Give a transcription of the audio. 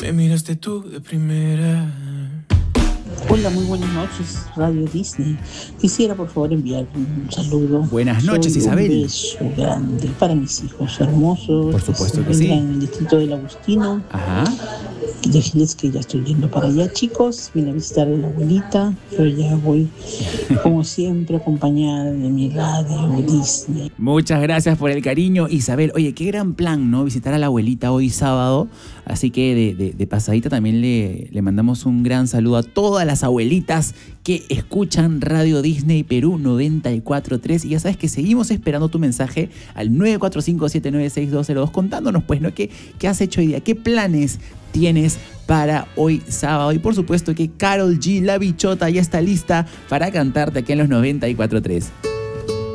Me miraste tú de primera. Hola, muy buenas noches, Radio Disney. Quisiera, por favor, enviar un saludo. Buenas noches, Isabel. Un beso grande para mis hijos hermosos. Por supuesto que se sí. encuentran en el distrito del Agustino. Ajá. Déjenles que ya estoy yendo para allá, chicos. Vine a visitar a la abuelita, pero ya voy, como siempre, acompañada de mi Radio Disney. Muchas gracias por el cariño, Isabel. Oye, qué gran plan, ¿no? Visitar a la abuelita hoy sábado. Así que de pasadita también le mandamos un gran saludo a todas las abuelitas que escuchan Radio Disney Perú 94.3. Y ya sabes que seguimos esperando tu mensaje al 945-796-202 contándonos, pues, ¿no? ¿Qué has hecho hoy día? ¿Qué planes tienes para hoy sábado? Y por supuesto que Karol G, la bichota, ya está lista para cantarte aquí en los 94.3.